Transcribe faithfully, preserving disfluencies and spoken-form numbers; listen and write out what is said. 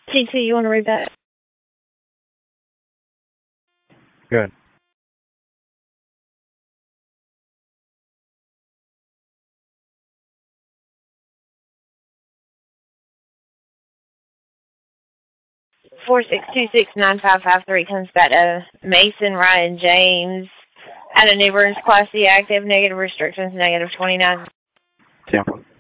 T T, you want to read that? Good. Four six two six nine five five three comes back to Mason Ryan James. Out of Newburn's Class C active, negative restrictions, negative twenty-nine. Tampa.